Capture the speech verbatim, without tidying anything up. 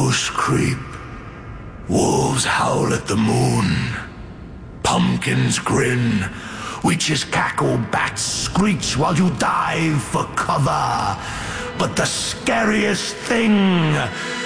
Shadows creep. Wolves howl at the moon. Pumpkins grin. Witches cackle, bats screech while you dive for cover. But the scariest thing